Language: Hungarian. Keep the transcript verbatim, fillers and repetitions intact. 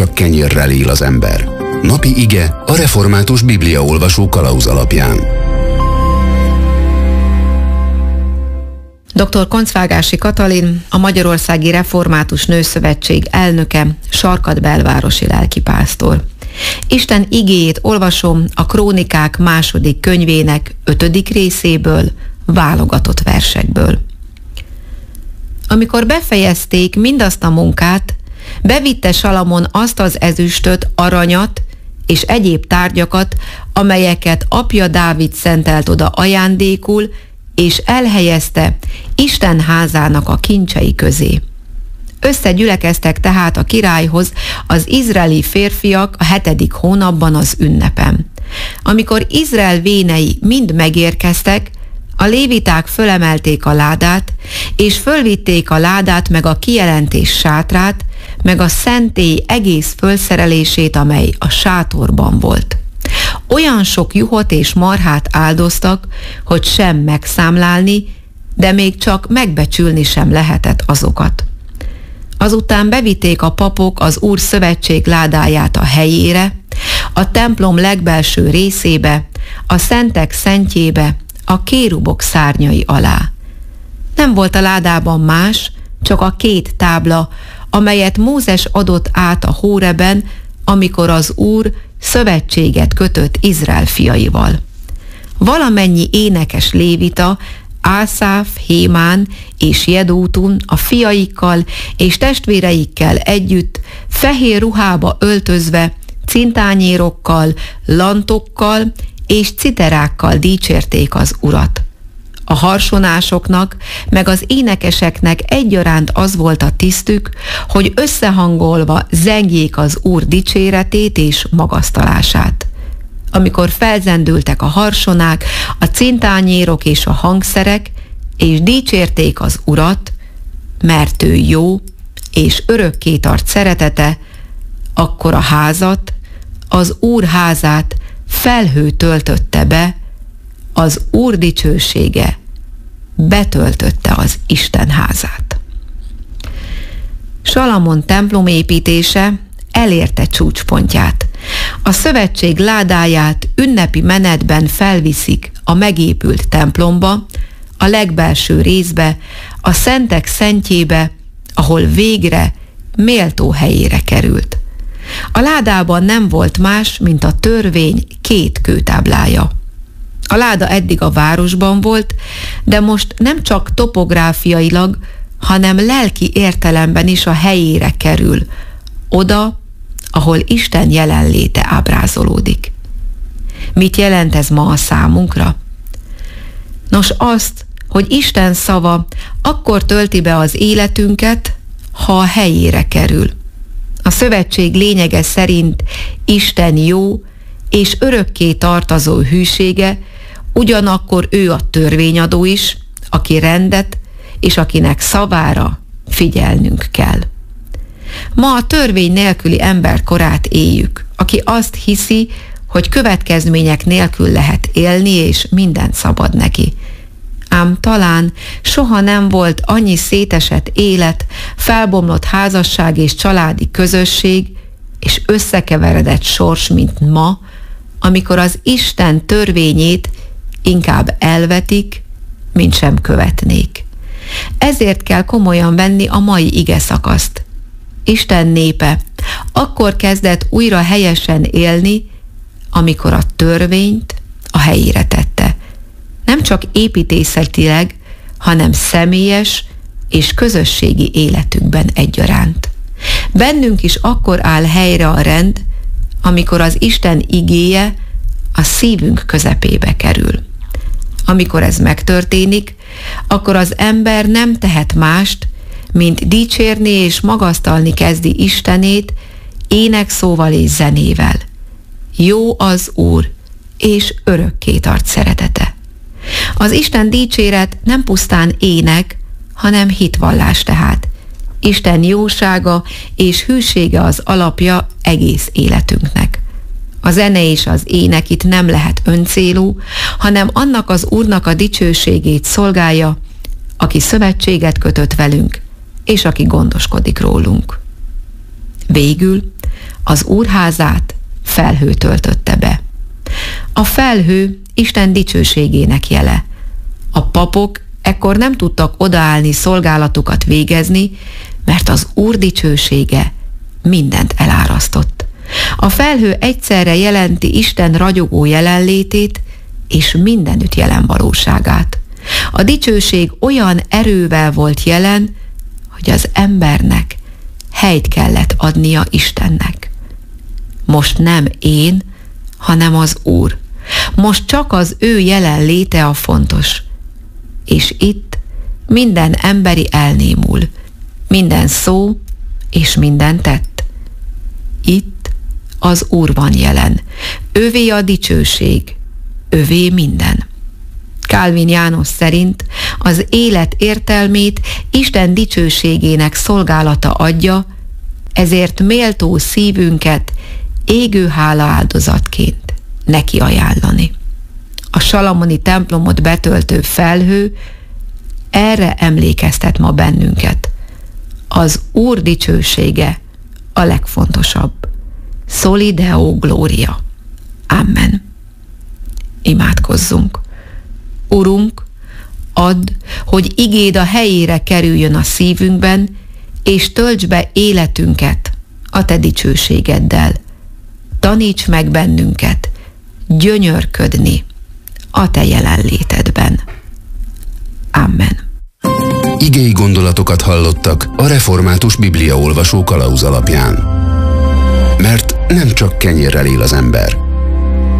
csak kenyérrel él az ember. Napi ige a Református Bibliaolvasó kalauz alapján. doktor Koncvágási Katalin, a Magyarországi Református Nőszövetség elnöke, Sarkad-belvárosi lelkipásztor. Isten igéjét olvasom a Krónikák második könyvének ötödik részéből, válogatott versekből. Amikor befejezték mindazt a munkát, bevitte Salamon azt az ezüstöt, aranyat és egyéb tárgyakat, amelyeket apja Dávid szentelt oda ajándékul, és elhelyezte Isten házának a kincsei közé. Összegyülekeztek tehát a királyhoz az izraeli férfiak a hetedik hónapban az ünnepen. Amikor Izrael vénei mind megérkeztek, a léviták fölemelték a ládát, és fölvitték a ládát meg a kijelentés sátrát, meg a szentély egész fölszerelését, amely a sátorban volt. Olyan sok juhot és marhát áldoztak, hogy sem megszámlálni, de még csak megbecsülni sem lehetett azokat. Azután bevitték a papok az Úr szövetség ládáját a helyére, a templom legbelső részébe, a szentek szentjébe, a kérubok szárnyai alá. Nem volt a ládában más, csak a két tábla, amelyet Mózes adott át a Hóreben, amikor az Úr szövetséget kötött Izrael fiaival. Valamennyi énekes lévita, Ászáf, Hémán és Jedútun a fiaikkal és testvéreikkel együtt, fehér ruhába öltözve, cintányérokkal, lantokkal és citerákkal dicsérték az Urat. A harsonásoknak, meg az énekeseknek egyaránt az volt a tisztük, hogy összehangolva zengjék az Úr dicséretét és magasztalását. Amikor felzendültek a harsonák, a cintányérok és a hangszerek, és dicsérték az Urat, mert ő jó, és örökké tart szeretete, akkor a házat, az Úr házát felhő töltötte be, az Úr dicsősége betöltötte az Isten házát. Salamon templom építése elérte csúcspontját. A szövetség ládáját ünnepi menetben felviszik a megépült templomba, a legbelső részbe, a szentek szentjébe, ahol végre méltó helyére került. A ládában nem volt más, mint a törvény két kőtáblája. A láda eddig a városban volt, de most nem csak topográfiailag, hanem lelki értelemben is a helyére kerül, oda, ahol Isten jelenléte ábrázolódik. Mit jelent ez ma a számunkra? Nos, azt, hogy Isten szava akkor tölti be az életünket, ha a helyére kerül. A szövetség lényege szerint Isten jó és örökké tartozó hűsége, ugyanakkor ő a törvényadó is, aki rendet, és akinek szavára figyelnünk kell. Ma a törvény nélküli emberkorát éljük, aki azt hiszi, hogy következmények nélkül lehet élni, és minden szabad neki. Ám talán soha nem volt annyi szétesett élet, felbomlott házasság és családi közösség, és összekeveredett sors, mint ma, amikor az Isten törvényét inkább elvetik, mint sem követnék. Ezért kell komolyan venni a mai ige szakaszt. Isten népe akkor kezdett újra helyesen élni, amikor a törvényt a helyére tette. Nem csak építészetileg, hanem személyes és közösségi életükben egyaránt. Bennünk is akkor áll helyre a rend, amikor az Isten igéje a szívünk közepébe kerül. Amikor ez megtörténik, akkor az ember nem tehet mást, mint dicsérni és magasztalni kezdi Istenét énekszóval és zenével. Jó az Úr, és örökké tart szeretete. Az Isten dicséret nem pusztán ének, hanem hitvallás tehát. Isten jósága és hűsége az alapja egész életünknek. A zene és az ének itt nem lehet öncélú, hanem annak az Úrnak a dicsőségét szolgálja, aki szövetséget kötött velünk, és aki gondoskodik rólunk. Végül Az úrházát felhő töltötte be. A felhő Isten dicsőségének jele. A papok ekkor nem tudtak odaállni szolgálatukat végezni, mert az Úr dicsősége mindent elárasztott. A felhő egyszerre jelenti Isten ragyogó jelenlétét és mindenütt jelen valóságát. A dicsőség olyan erővel volt jelen, hogy az embernek helyt kellett adnia Istennek. Most nem én, hanem az Úr. Most csak az ő jelenléte a fontos. És itt minden emberi elnémul, minden szó és minden tett. Itt az Úr van jelen, övé a dicsőség, övé minden. Kálvin János szerint az élet értelmét Isten dicsőségének szolgálata adja, ezért méltó szívünket égő hálaáldozatként neki ajánlani. A salamoni templomot betöltő felhő erre emlékeztet ma bennünket. Az Úr dicsősége a legfontosabb. Soli Deo Gloria. Amen. Imádkozzunk. Urunk, add, hogy igéd a helyére kerüljön a szívünkben, és töltsd be életünket a te dicsőségeddel. Taníts meg bennünket gyönyörködni a te jelenlétedben. Amen. Igei gondolatokat hallottak a Református Bibliaolvasó kalauz alapján. Mert nem csak kenyérrel él az ember,